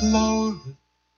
slowly.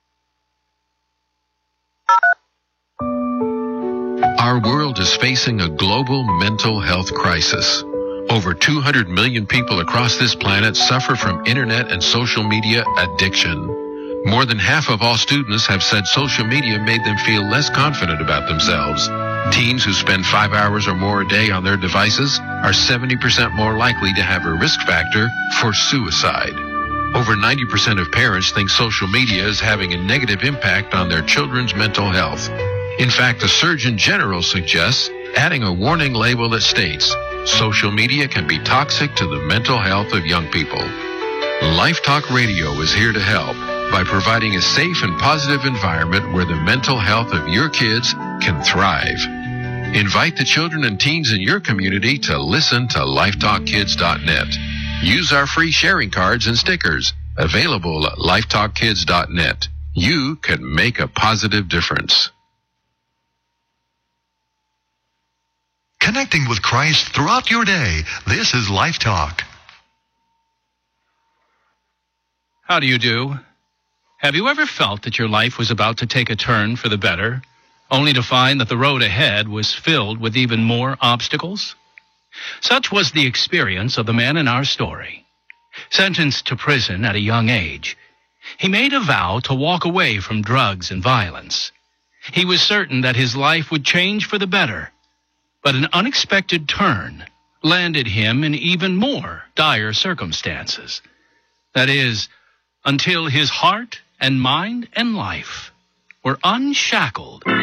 Our world is facing a global mental health crisis. Over 200 million people across this planet suffer from internet and social media addiction. More than half of all students have said social media made them feel less confident about themselves. Teens who spend 5 hours or more a day on their devices are 70% more likely to have a risk factor for suicide. Over 90% of parents think social media is having a negative impact on their children's mental health. In fact, the Surgeon General suggests adding a warning label that states, social media can be toxic to the mental health of young people. Life Talk Radio is here to help by providing a safe and positive environment where the mental health of your kids can thrive. Invite the children and teens in your community to listen to lifetalkkids.net. Use our free sharing cards and stickers available at lifetalkkids.net. You can make a positive difference. Connecting with Christ throughout your day. This is Life Talk. How do you do? Have you ever felt that your life was about to take a turn for the better, only to find that the road ahead was filled with even more obstacles? Such was the experience of the man in our story. Sentenced to prison at a young age, he made a vow to walk away from drugs and violence. He was certain that his life would change for the better, but an unexpected turn landed him in even more dire circumstances. That is, until his heart and mind and life were unshackled